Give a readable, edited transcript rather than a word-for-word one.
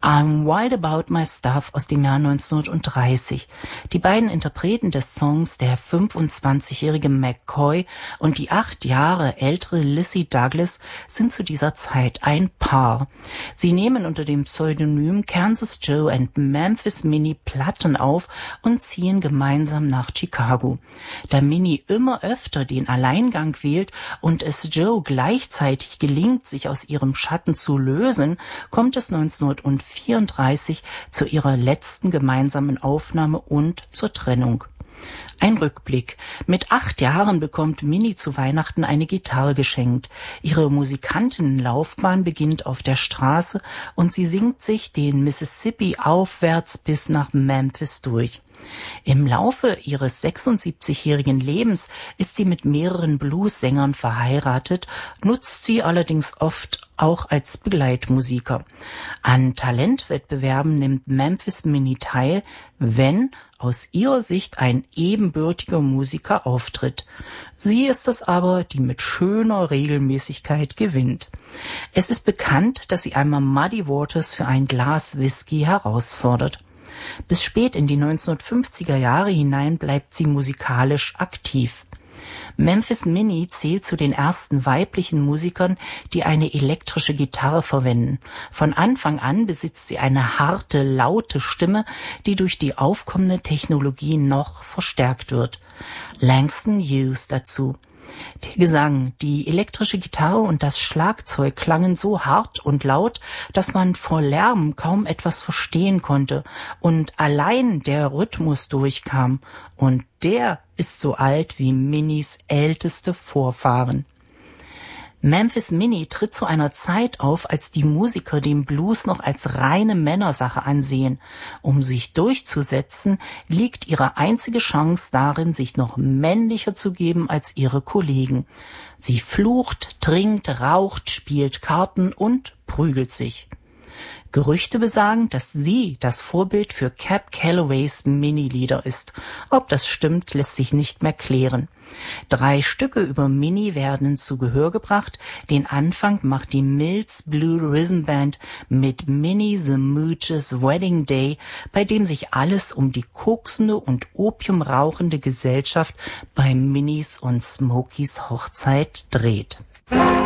I'm Wild About My Stuff aus dem Jahr 1930. Die beiden Interpreten des Songs, der 25-jährige McCoy und die 8 Jahre ältere Lizzie Douglas, sind zu dieser Zeit ein Paar. Sie nehmen unter dem Pseudonym Kansas Joe and Memphis Minnie Platten auf und ziehen gemeinsam nach Chicago. Da Minnie immer öfter den Alleingang wählt und es Joe gleichzeitig gelingt, sich aus ihrem Schatten zu lösen, kommt es 1934 zu ihrer letzten gemeinsamen Aufnahme und zur Trennung. Ein Rückblick. Mit 8 Jahren bekommt Minnie zu Weihnachten eine Gitarre geschenkt. Ihre Musikantinnenlaufbahn beginnt auf der Straße und sie singt sich den Mississippi aufwärts bis nach Memphis durch. Im Laufe ihres 76-jährigen Lebens ist sie mit mehreren Blues-Sängern verheiratet, nutzt sie allerdings oft auch als Begleitmusiker. An Talentwettbewerben nimmt Memphis Minnie teil, wenn aus ihrer Sicht ein ebenbürtiger Musiker auftritt. Sie ist es aber, die mit schöner Regelmäßigkeit gewinnt. Es ist bekannt, dass sie einmal Muddy Waters für ein Glas Whisky herausfordert. Bis spät in die 1950er Jahre hinein bleibt sie musikalisch aktiv. Memphis Minnie zählt zu den ersten weiblichen Musikern, die eine elektrische Gitarre verwenden. Von Anfang an besitzt sie eine harte, laute Stimme, die durch die aufkommende Technologie noch verstärkt wird. Langston Hughes dazu. Der Gesang, die elektrische Gitarre und das Schlagzeug klangen so hart und laut, dass man vor Lärm kaum etwas verstehen konnte und allein der Rhythmus durchkam. Und der ist so alt wie Minnies älteste Vorfahren. Memphis Minnie tritt zu einer Zeit auf, als die Musiker den Blues noch als reine Männersache ansehen. Um sich durchzusetzen, liegt ihre einzige Chance darin, sich noch männlicher zu geben als ihre Kollegen. Sie flucht, trinkt, raucht, spielt Karten und prügelt sich. Gerüchte besagen, dass sie das Vorbild für Cab Callaways Minnie-Lieder ist. Ob das stimmt, lässt sich nicht mehr klären. 3 Stücke über Minnie werden zu Gehör gebracht. Den Anfang macht die Mills Blue Rhythm Band mit Minnie the Mooch's Wedding Day, bei dem sich alles um die koksende und opiumrauchende Gesellschaft bei Minnies und Smokies Hochzeit dreht.